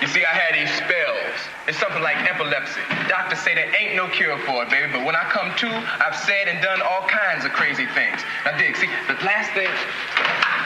See, I had these spells. It's something like epilepsy. Doctors say there ain't no cure for it, baby, but when I come to, I've said and done all kinds of crazy things. Now, dig, see, the last thing...